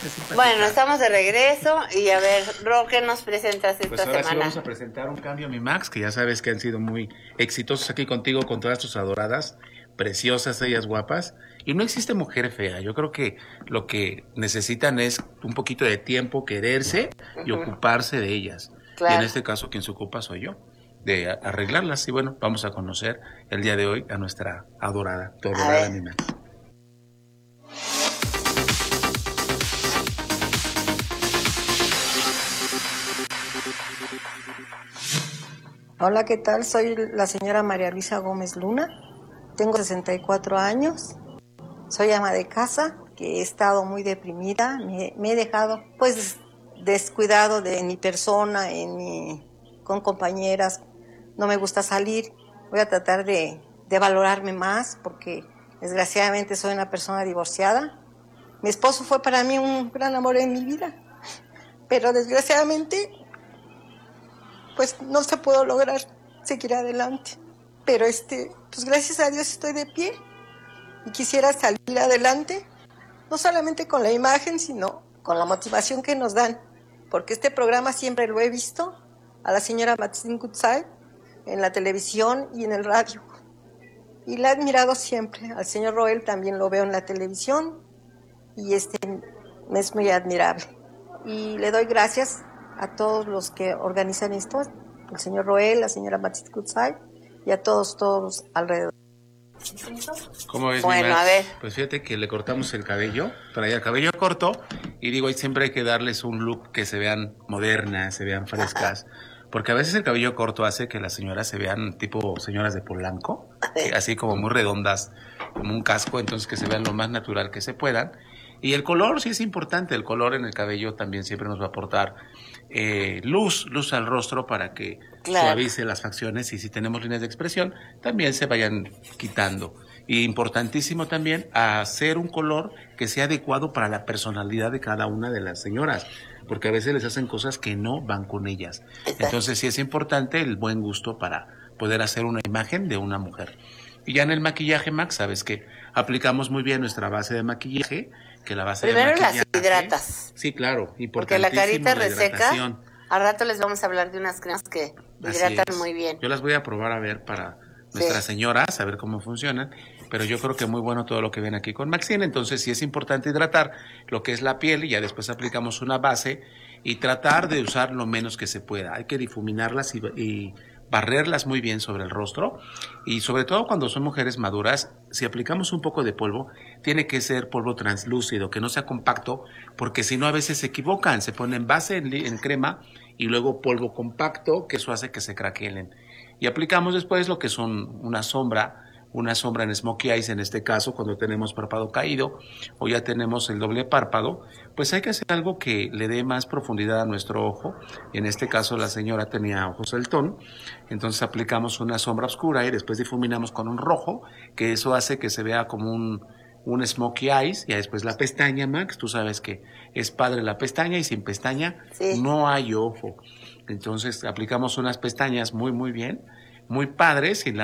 Es simpática. Bueno, estamos de regreso y a ver, Ro, ¿qué nos presentas esta Pues ahora sí semana? vamos a presentar un cambio, mi Max, que ya sabes que han sido muy exitosos aquí contigo con todas tus adoradas, preciosas, ellas guapas. Y no existe mujer fea. Yo creo que lo que necesitan es un poquito de tiempo, quererse y ocuparse de ellas. Claro. Y en este caso quien se ocupa soy yo, de arreglarlas. Y bueno, vamos a conocer el día de hoy a nuestra adorada, tu adorada, mi Max. Hola, ¿qué tal? Soy la señora María Luisa Gómez Luna, tengo 64 años, soy ama de casa, que he estado muy deprimida, me he dejado pues descuidado de mi persona, con compañeras, no me gusta salir, voy a tratar de valorarme más porque desgraciadamente soy una persona divorciada. Mi esposo fue para mí un gran amor en mi vida, pero desgraciadamente pues no se pudo lograr seguir adelante. Pero pues gracias a Dios estoy de pie y quisiera salir adelante, no solamente con la imagen, sino con la motivación que nos dan, porque este programa siempre lo he visto a la señora Maxine Goodside en la televisión y en el radio. Y la he admirado siempre. Al señor Roel también lo veo en la televisión y me es muy admirable. Y le doy gracias a todos los que organizan esto, el señor Roel, la señora Maxine Goodside y a todos alrededor. ¿Cómo ves, bueno, mi Max? A ver. Pues fíjate que le cortamos el cabello, traía el cabello corto, y digo, ahí siempre hay que darles un look que se vean modernas, se vean frescas, porque a veces el cabello corto hace que las señoras se vean tipo señoras de Polanco, así como muy redondas, como un casco, entonces que se vean lo más natural que se puedan. Y el color sí es importante, el color en el cabello también siempre nos va a aportar luz al rostro para que suavice las facciones y si tenemos líneas de expresión también se vayan quitando. Y importantísimo también hacer un color que sea adecuado para la personalidad de cada una de las señoras, porque a veces les hacen cosas que no van con ellas. Entonces sí es importante el buen gusto para poder hacer una imagen de una mujer. Y ya en el maquillaje, Max, sabes que aplicamos muy bien nuestra base de maquillaje, que la base Primero de maquillaje... las hidratas. Sí, claro, porque la carita la reseca, al rato les vamos a hablar de unas cremas que hidratan muy bien. Yo las voy a probar a ver para nuestras señoras, a ver cómo funcionan, pero yo creo que muy bueno todo lo que ven aquí con Maxine, entonces sí es importante hidratar lo que es la piel y ya después aplicamos una base y tratar de usar lo menos que se pueda. Hay que difuminarlas y barrerlas muy bien sobre el rostro y sobre todo cuando son mujeres maduras, si aplicamos un poco de polvo, tiene que ser polvo translúcido, que no sea compacto, porque si no a veces se equivocan, se ponen base en crema y luego polvo compacto, que eso hace que se craquelen. Y aplicamos después lo que son una sombra en smokey eyes en este caso, cuando tenemos párpado caído o ya tenemos el doble párpado, pues hay que hacer algo que le dé más profundidad a nuestro ojo. En este caso la señora tenía ojos saltón, entonces aplicamos una sombra oscura y después difuminamos con un rojo, que eso hace que se vea como un smokey eyes, y después la pestaña, Max, tú sabes que es padre la pestaña y sin pestaña no hay ojo. Entonces aplicamos unas pestañas muy bien, muy padres y la